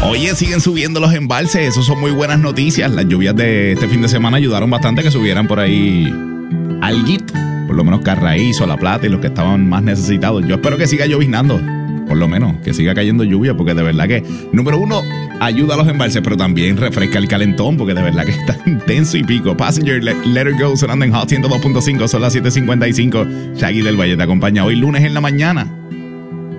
Oye, siguen subiendo los embalses, eso son muy buenas noticias. Las lluvias de este fin de semana ayudaron bastante a que subieran por ahí alguito, por lo menos Carraízo, La Plata y los que estaban más necesitados. Yo espero que siga lloviznando, por lo menos, que siga cayendo lluvia, porque de verdad que, número uno, ayuda a los embalses, pero también refresca el calentón, porque de verdad que está intenso y pico. Passenger, Let Her Go, sonando en Hot 102.5, son las 7:55. Shaggy del Valle te acompaña hoy lunes en la mañana.